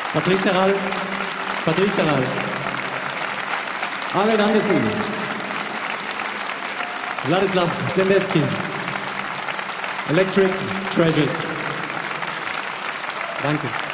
Patrice Herral, Arlen Andersen, Wladislav Sendetsky, Electric Treasures. Danke.